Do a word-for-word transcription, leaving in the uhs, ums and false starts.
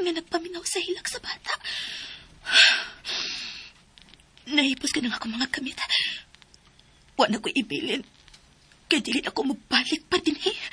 nga nagpaminaw sa hilak sa bata. Nahipos ka ng ako mga kamit. Wa na ko ibilin. Kaya dili ako mabalik pa din eh.